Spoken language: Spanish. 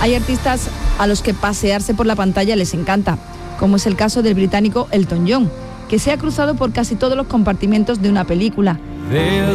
Hay artistas a los que pasearse por la pantalla les encanta, como es el caso del británico Elton John, que se ha cruzado por casi todos los compartimentos de una película.